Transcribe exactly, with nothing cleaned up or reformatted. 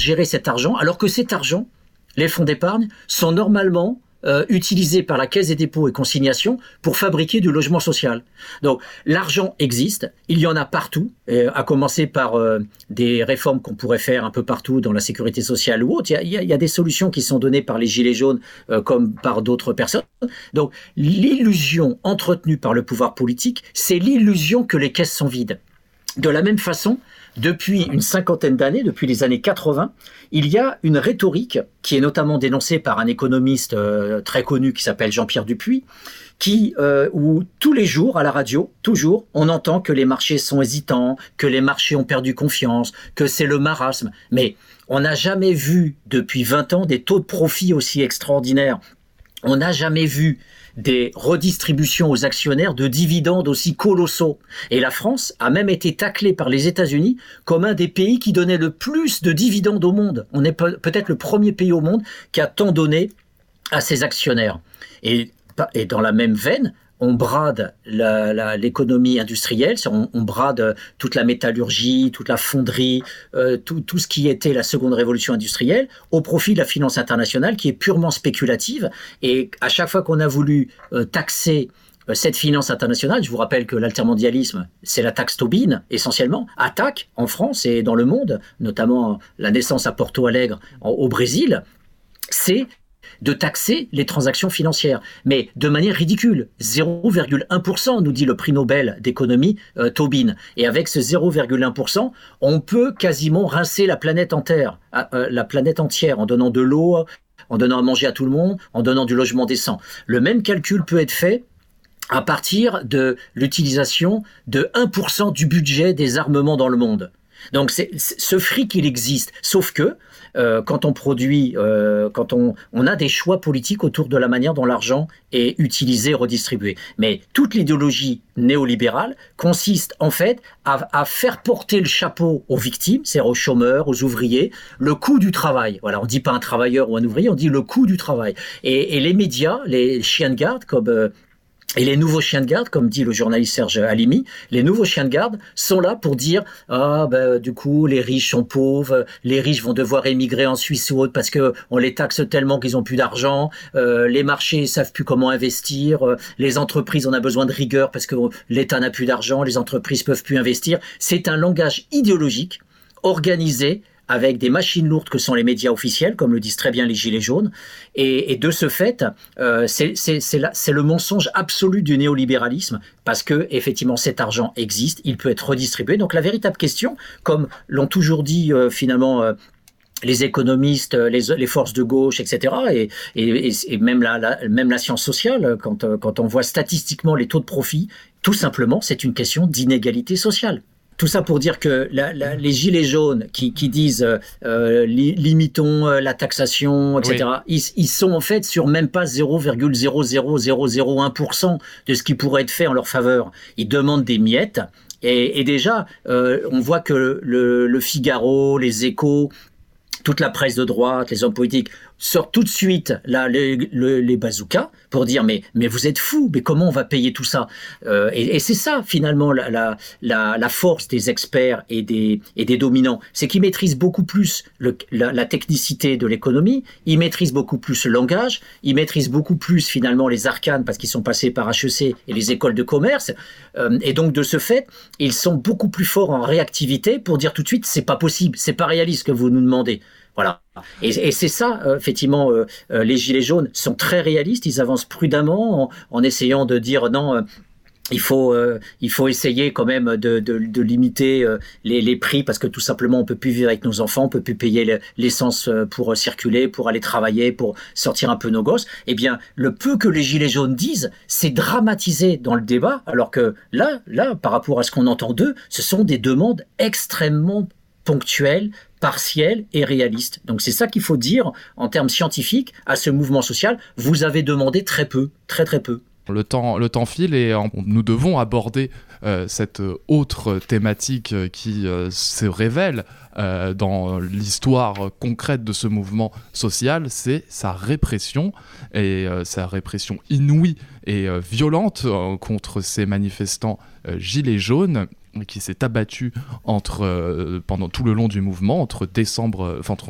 gérer cet argent, alors que cet argent, les fonds d'épargne, sont normalement Euh, utilisé par la Caisse des dépôts et consignations pour fabriquer du logement social. Donc l'argent existe, il y en a partout, euh, à commencer par euh, des réformes qu'on pourrait faire un peu partout dans la sécurité sociale ou autre. Il y a, il y a des solutions qui sont données par les Gilets jaunes euh, comme par d'autres personnes. Donc l'illusion entretenue par le pouvoir politique, c'est l'illusion que les caisses sont vides. De la même façon, depuis une cinquantaine d'années, depuis les années quatre-vingts, il y a une rhétorique qui est notamment dénoncée par un économiste euh, très connu qui s'appelle Jean-Pierre Dupuy, qui, euh, où tous les jours à la radio, toujours, on entend que les marchés sont hésitants, que les marchés ont perdu confiance, que c'est le marasme. Mais on n'a jamais vu depuis vingt ans des taux de profit aussi extraordinaires. On n'a jamais vu des redistributions aux actionnaires de dividendes aussi colossaux. Et la France a même été taclée par les États-Unis comme un des pays qui donnait le plus de dividendes au monde. On est peut-être le premier pays au monde qui a tant donné à ses actionnaires. Et, et dans la même veine, on brade la, la, l'économie industrielle, on, on brade toute la métallurgie, toute la fonderie, euh, tout, tout ce qui était la seconde révolution industrielle, au profit de la finance internationale qui est purement spéculative. Et à chaque fois qu'on a voulu euh, taxer euh, cette finance internationale, je vous rappelle que l'altermondialisme, c'est la taxe Tobin, essentiellement, attaque en France et dans le monde, notamment la naissance à Porto Alegre en, au Brésil, c'est de taxer les transactions financières, mais de manière ridicule. zéro virgule un pour cent, nous dit le prix Nobel d'économie euh, Tobin. Et avec ce zéro virgule un pour cent, on peut quasiment rincer la planète entière, euh, la planète entière en donnant de l'eau, en donnant à manger à tout le monde, en donnant du logement décent. Le même calcul peut être fait à partir de l'utilisation de un pour cent du budget des armements dans le monde. Donc c'est, c'est, ce fric, il existe, sauf que Euh, quand on produit, euh, quand on, on a des choix politiques autour de la manière dont l'argent est utilisé, redistribué. Mais toute l'idéologie néolibérale consiste en fait à, à faire porter le chapeau aux victimes, c'est-à-dire aux chômeurs, aux ouvriers, le coût du travail. Voilà, on ne dit pas un travailleur ou un ouvrier, on dit le coût du travail. Et, et les médias, les chiens de garde comme... Euh, Et les nouveaux chiens de garde, comme dit le journaliste Serge Halimi, les nouveaux chiens de garde sont là pour dire « Ah, ben, du coup, les riches sont pauvres, les riches vont devoir émigrer en Suisse ou autre parce qu'on les taxe tellement qu'ils n'ont plus d'argent, euh, les marchés ne savent plus comment investir, euh, les entreprises, on a besoin de rigueur parce que l'État n'a plus d'argent, les entreprises ne peuvent plus investir. » C'est un langage idéologique organisé avec des machines lourdes que sont les médias officiels, comme le disent très bien les Gilets jaunes. Et, et de ce fait, euh, c'est, c'est, c'est, la, c'est le mensonge absolu du néolibéralisme, parce que effectivement cet argent existe, il peut être redistribué. Donc la véritable question, comme l'ont toujours dit euh, finalement euh, les économistes, les, les forces de gauche, et cetera, et, et, et même, la, la, même la science sociale, quand, quand on voit statistiquement les taux de profit, tout simplement, c'est une question d'inégalité sociale. Tout ça pour dire que la, la, les gilets jaunes qui, qui disent euh, li, limitons la taxation, et cetera, oui. ils, ils sont en fait sur même pas zéro virgule zéro zéro zéro zéro un pour cent de ce qui pourrait être fait en leur faveur. Ils demandent des miettes et, et déjà, euh, on voit que le, le Figaro, les Échos, toute la presse de droite, les hommes politiques sortent tout de suite là, les, les, les bazookas pour dire mais, mais vous êtes fous, mais comment on va payer tout ça euh, et, et c'est ça finalement la, la, la, la force des experts et des, et des dominants, c'est qu'ils maîtrisent beaucoup plus le, la, la technicité de l'économie, ils maîtrisent beaucoup plus le langage, ils maîtrisent beaucoup plus finalement les arcanes parce qu'ils sont passés par H E C et les écoles de commerce euh, et donc de ce fait, ils sont beaucoup plus forts en réactivité pour dire tout de suite c'est pas possible, c'est pas réaliste ce que vous nous demandez. Voilà. Et, et c'est ça, euh, effectivement, euh, euh, les Gilets jaunes sont très réalistes, ils avancent prudemment en, en essayant de dire non, euh, il faut, euh, il faut essayer quand même de, de, de limiter euh, les, les prix parce que tout simplement on peut plus vivre avec nos enfants, on peut plus payer le, l'essence pour circuler, pour aller travailler, pour sortir un peu nos gosses. Eh bien, le peu que les Gilets jaunes disent, c'est dramatisé dans le débat, alors que là, là, par rapport à ce qu'on entend d'eux, ce sont des demandes extrêmement ponctuelles, partiel et réaliste. Donc c'est ça qu'il faut dire en termes scientifiques à ce mouvement social. Vous avez demandé très peu, très très peu. Le temps, le temps file et on, nous devons aborder euh, cette autre thématique qui euh, se révèle euh, dans l'histoire concrète de ce mouvement social, c'est sa répression et euh, sa répression inouïe et euh, violente euh, contre ces manifestants euh, gilets jaunes qui s'est abattu entre, euh, pendant tout le long du mouvement, entre décembre, enfin, entre